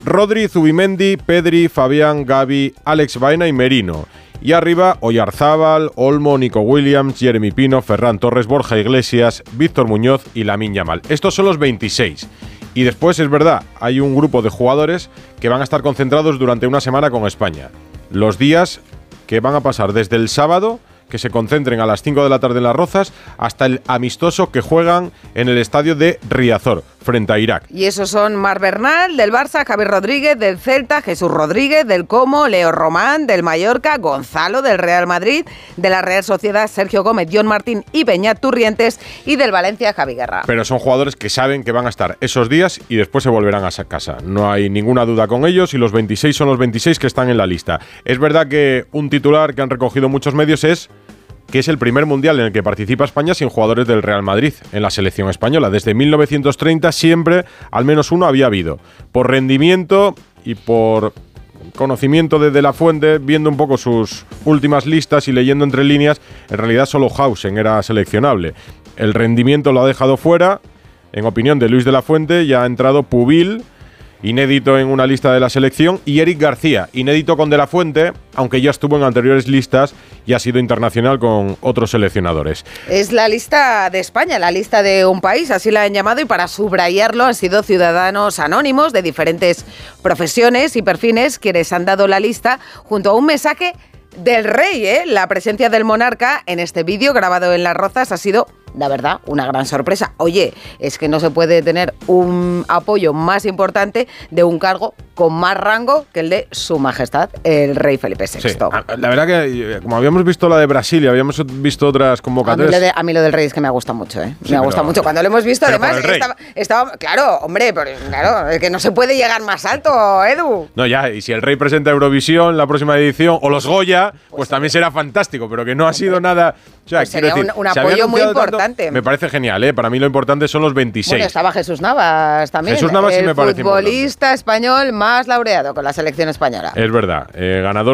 Rodri, Zubimendi, Pedri, Fabián, Gavi, Alex Baena y Merino. Y arriba, Oyarzábal, Olmo, Nico Williams, Jeremy Pino, Ferran Torres, Borja Iglesias, Víctor Muñoz y Lamine Yamal. Estos son los 26. Y después, es verdad, hay un grupo de jugadores que van a estar concentrados durante una semana con España. Los días que van a pasar desde el sábado, que se concentren a las 5 de la tarde en Las Rozas, hasta el amistoso que juegan en el estadio de Riazor, frente a Irak. Y esos son Marc Bernal, del Barça, Javier Rodríguez, del Celta, Jesús Rodríguez, del Como, Leo Román, del Mallorca, Gonzalo, del Real Madrid, de la Real Sociedad, Sergio Gómez, John Martín y Beñat Turrientes, y del Valencia, Javi Guerra. Pero son jugadores que saben que van a estar esos días y después se volverán a casa. No hay ninguna duda con ellos y los 26 son los 26 que están en la lista. Es verdad que un titular que han recogido muchos medios es que es el primer mundial en el que participa España sin jugadores del Real Madrid en la selección española. Desde 1930 siempre al menos uno había habido. Por rendimiento y por conocimiento de De La Fuente, viendo un poco sus últimas listas y leyendo entre líneas, en realidad solo Hausen era seleccionable. El rendimiento lo ha dejado fuera. En opinión de Luis De La Fuente, ya ha entrado Pubil, inédito en una lista de la selección, y Eric García, inédito con De La Fuente, aunque ya estuvo en anteriores listas y ha sido internacional con otros seleccionadores. Es la lista de España, la lista de un país, así la han llamado, y para subrayarlo han sido ciudadanos anónimos de diferentes profesiones y perfiles quienes han dado la lista junto a un mensaje del rey, ¿eh? La presencia del monarca en este vídeo grabado en Las Rozas ha sido, la verdad, una gran sorpresa. Oye, es que no se puede tener un apoyo más importante de un cargo con más rango que el de Su Majestad, el rey Felipe VI. Sí, la verdad que, como habíamos visto la de Brasil y habíamos visto otras convocatorias... A mí lo del rey es que me gusta mucho, ¿eh? Sí, me gusta mucho. Cuando lo hemos visto, además, estaba... Claro, hombre, pero claro, es que no se puede llegar más alto, Edu. No, ya, y si el rey presenta Eurovisión, la próxima edición, o los Goya, pues también será fantástico, pero que no ha sido nada... O sea, pues sería un apoyo muy importante. Me parece genial, ¿eh? Para mí lo importante son los 26. Bueno, estaba Jesús Navas también. Jesús Navas sí me parece importante. El futbolista español más laureado con la selección española. Es verdad. Ganador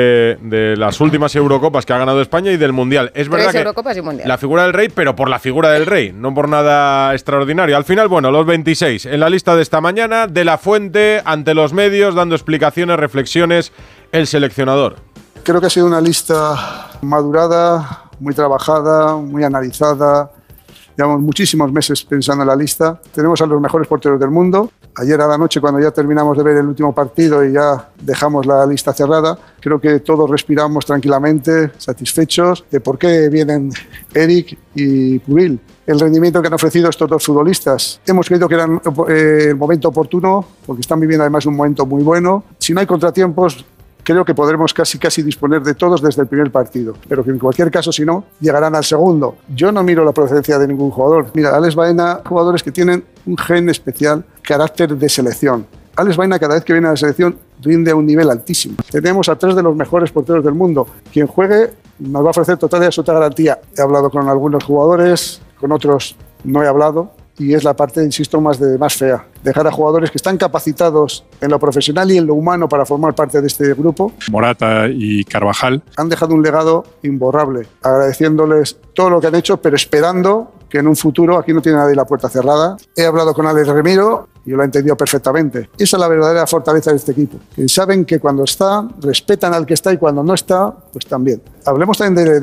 de las últimas Eurocopas que ha ganado España y del Mundial. Es verdad que Eurocopas y Mundial. La figura del rey, pero por la figura del rey, no por nada extraordinario. Al final, bueno, los 26 en la lista de esta mañana, De La Fuente ante los medios, dando explicaciones, reflexiones, el seleccionador. Creo que ha sido una lista madurada, muy trabajada, muy analizada. Llevamos muchísimos meses pensando en la lista. Tenemos a los mejores porteros del mundo. Ayer a la noche, cuando ya terminamos de ver el último partido y ya dejamos la lista cerrada, creo que todos respiramos tranquilamente, satisfechos de por qué vienen Eric y Pubil. El rendimiento que han ofrecido estos dos futbolistas. Hemos creído que era el momento oportuno, porque están viviendo además un momento muy bueno. Si no hay contratiempos, creo que podremos casi disponer de todos desde el primer partido, pero que en cualquier caso, si no, llegarán al segundo. Yo no miro la procedencia de ningún jugador. Mira, Alex Baena, jugadores que tienen un gen especial, carácter de selección. Alex Baena, cada vez que viene a la selección, rinde a un nivel altísimo. Tenemos a 3 de los mejores porteros del mundo. Quien juegue nos va a ofrecer total y absoluta garantía. He hablado con algunos jugadores, con otros no he hablado. Y es la parte, insisto, más fea. Dejar a jugadores que están capacitados en lo profesional y en lo humano para formar parte de este grupo. Morata y Carvajal Han dejado un legado imborrable, agradeciéndoles todo lo que han hecho, pero esperando que en un futuro, aquí no tiene nadie la puerta cerrada. He hablado con Alex Remiro y lo he entendido perfectamente. Esa es la verdadera fortaleza de este equipo. Que saben que cuando está, respetan al que está, y cuando no está, pues también. Hablemos también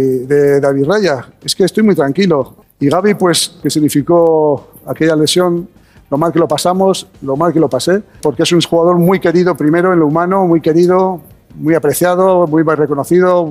de David Raya. Es que estoy muy tranquilo. Y Gavi, pues, que significó aquella lesión, lo mal que lo pasamos, lo mal que lo pasé, porque es un jugador muy querido, primero en lo humano, muy querido, muy apreciado, muy reconocido,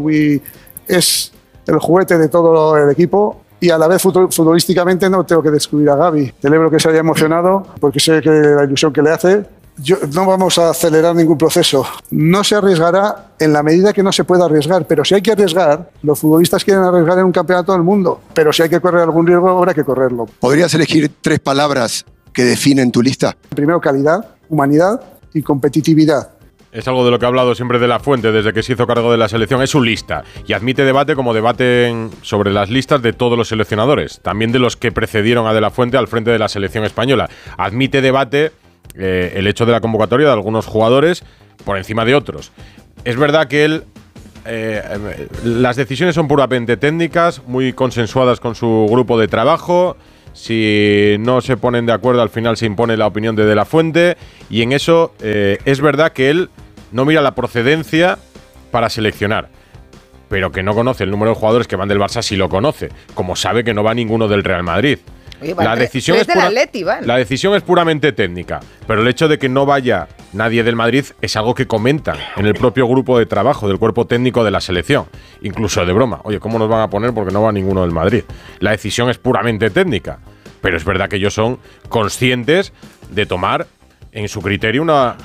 es el juguete de todo el equipo. Y a la vez futbolísticamente no tengo que descubrir a Gavi. Celebro que se haya emocionado, porque sé que la ilusión que le hace. No vamos a acelerar ningún proceso. No se arriesgará en la medida que no se pueda arriesgar, pero si hay que arriesgar, los futbolistas quieren arriesgar en un campeonato del mundo, pero si hay que correr algún riesgo, habrá que correrlo. ¿Podrías elegir 3 palabras que definen tu lista? Primero, calidad, humanidad y competitividad. Es algo de lo que ha hablado siempre De La Fuente desde que se hizo cargo de la selección. Es su lista y admite debate como debaten sobre las listas de todos los seleccionadores, también de los que precedieron a De La Fuente al frente de la selección española. Admite debate el hecho de la convocatoria de algunos jugadores por encima de otros. Es verdad que él las decisiones son puramente técnicas, muy consensuadas con su grupo de trabajo. Si no se ponen de acuerdo, al final se impone la opinión de la Fuente. Y en eso es verdad que él no mira la procedencia para seleccionar, pero que no conoce el número de jugadores que van del Barça, sí lo conoce, como sabe que no va ninguno del Real Madrid. Oye, la decisión es puramente técnica, pero el hecho de que no vaya nadie del Madrid es algo que comentan en el propio grupo de trabajo del cuerpo técnico de la selección, incluso de broma. Oye, ¿cómo nos van a poner porque no va ninguno del Madrid? La decisión es puramente técnica, pero es verdad que ellos son conscientes de tomar en su criterio una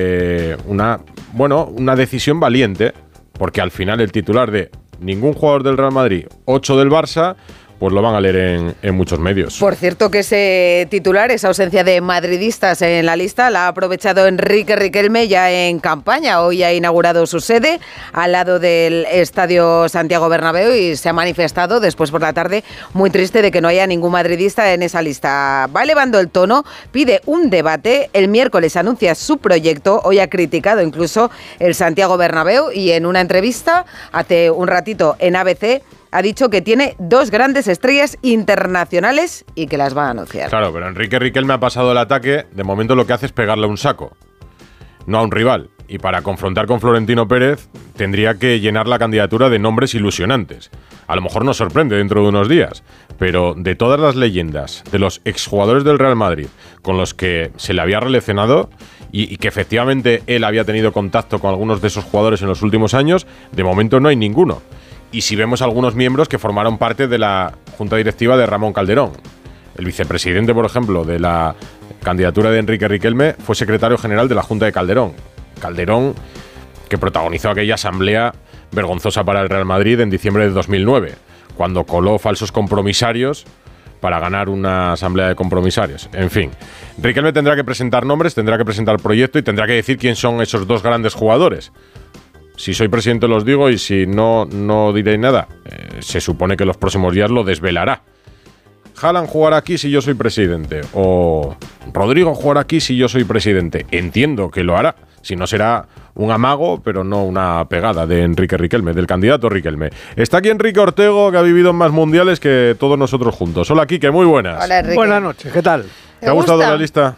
decisión valiente, porque al final el titular de ningún jugador del Real Madrid, 8 del Barça, pues lo van a leer en muchos medios. Por cierto que ese titular, esa ausencia de madridistas en la lista, la ha aprovechado Enrique Riquelme ya en campaña. Hoy ha inaugurado su sede al lado del Estadio Santiago Bernabéu y se ha manifestado después por la tarde muy triste de que no haya ningún madridista en esa lista. Va elevando el tono, pide un debate, el miércoles anuncia su proyecto, hoy ha criticado incluso el Santiago Bernabéu y en una entrevista hace un ratito en ABC ha dicho que tiene 2 grandes estrellas internacionales y que las va a anunciar. Claro, pero Enrique Riquelme ha pasado el ataque. De momento lo que hace es pegarle un saco, no a un rival. Y para confrontar con Florentino Pérez tendría que llenar la candidatura de nombres ilusionantes. A lo mejor nos sorprende dentro de unos días, pero de todas las leyendas de los exjugadores del Real Madrid con los que se le había relacionado y que efectivamente él había tenido contacto con algunos de esos jugadores en los últimos años, de momento no hay ninguno. Y si vemos algunos miembros que formaron parte de la junta directiva de Ramón Calderón. El vicepresidente, por ejemplo, de la candidatura de Enrique Riquelme fue secretario general de la junta de Calderón. Calderón, que protagonizó aquella asamblea vergonzosa para el Real Madrid en diciembre de 2009, cuando coló falsos compromisarios para ganar una asamblea de compromisarios. En fin, Riquelme tendrá que presentar nombres, tendrá que presentar proyecto y tendrá que decir quién son esos 2 grandes jugadores. Si soy presidente los digo y si no, no diré nada. Se supone que los próximos días lo desvelará. Haaland jugará aquí si yo soy presidente. O Rodrigo jugará aquí si yo soy presidente. Entiendo que lo hará. Si no será un amago, pero no una pegada de Enrique Riquelme, del candidato Riquelme. Está aquí Enrique Ortego, que ha vivido en más mundiales que todos nosotros juntos. Hola, Quique, muy buenas. Hola, Enrique. Buenas noches, ¿qué tal? ¿Te ha gustado la lista?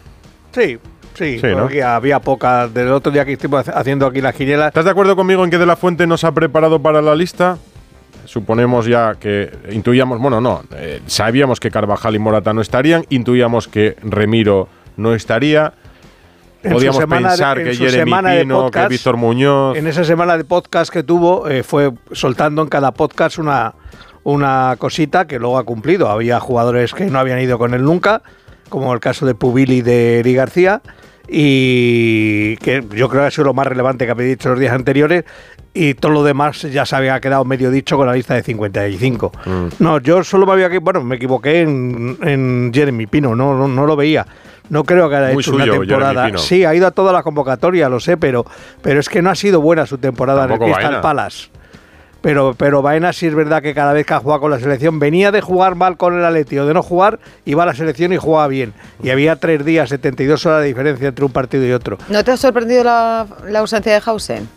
Sí, ¿no? Porque había pocas. Del otro día que estuvimos haciendo aquí las quinielas. ¿Estás de acuerdo conmigo en que De la Fuente nos ha preparado para la lista? Suponemos ya que intuíamos, sabíamos que Carvajal y Morata no estarían, intuíamos que Remiro no estaría. Podíamos pensar que Jeremy Pino, que Víctor Muñoz. En esa semana de podcast que tuvo, fue soltando en cada podcast una cosita que luego ha cumplido. Había jugadores que no habían ido con él nunca, como el caso de Pubil y de Eric García, y que yo creo que ha sido lo más relevante que había dicho los días anteriores, y todo lo demás ya se había quedado medio dicho con la lista de 55. No, yo solo me equivoqué en Jeremy Pino, no lo veía. No creo que haya hecho una temporada. Sí, ha ido a toda la convocatoria, lo sé, pero es que no ha sido buena su temporada en el Crystal Palace. Pero Baena sí es verdad que cada vez que ha jugado con la selección venía de jugar mal con el Atleti o de no jugar, iba a la selección y jugaba bien. Y había 3 días, 72 horas de diferencia entre un partido y otro. ¿No te ha sorprendido la ausencia de Hausen?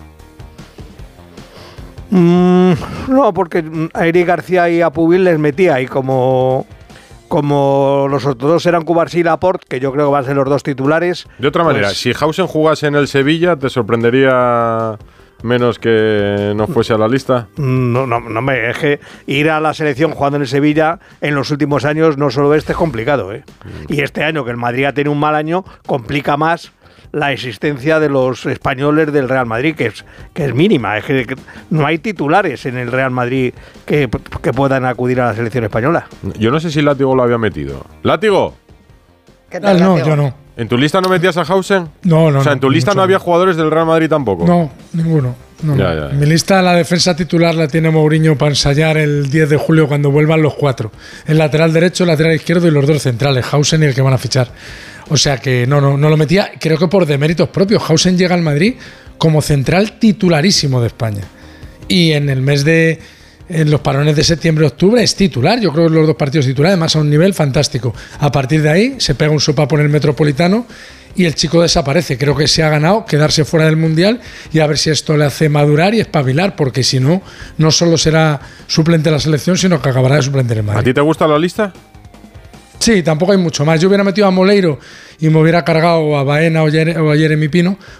No, porque a Eric García y a Pubil les metía y como los otros 2 eran Cubarsí y Laporte, que yo creo que van a ser los 2 titulares. De otra manera, si Hausen jugase en el Sevilla, ¿te sorprendería menos que no fuese a la lista? No me deje ir a la selección jugando en el Sevilla en los últimos años, no solo es complicado, Y este año, que el Madrid ha tenido un mal año, complica más la existencia de los españoles del Real Madrid, que es mínima. Es que no hay titulares en el Real Madrid que puedan acudir a la selección española. Yo no sé si Látigo lo había metido. ¡Látigo! ¿Qué tal, no, yo no. ¿En tu lista no metías a Hausen? No. O sea, ¿en tu lista no había jugadores del Real Madrid tampoco? No, ninguno. No. Ya. Mi lista, la defensa titular la tiene Mourinho para ensayar el 10 de julio cuando vuelvan los 4. El lateral derecho, el lateral izquierdo y los 2 centrales, Hausen y el que van a fichar. O sea que no lo metía, creo que por deméritos propios. Hausen llega al Madrid como central titularísimo de España. Y en los parones de septiembre-octubre es titular. Yo creo que los 2 partidos titulares, además a un nivel fantástico. A partir de ahí se pega un sopapo en el Metropolitano y el chico desaparece. Creo que se ha ganado quedarse fuera del Mundial y a ver si esto le hace madurar y espabilar, porque si no, no solo será suplente de la selección, sino que acabará de suplente en el Madrid. ¿A ti te gusta la lista? Sí, tampoco hay mucho más. Yo hubiera metido a Moleiro y me hubiera cargado a Baena o a Jeremy Pino,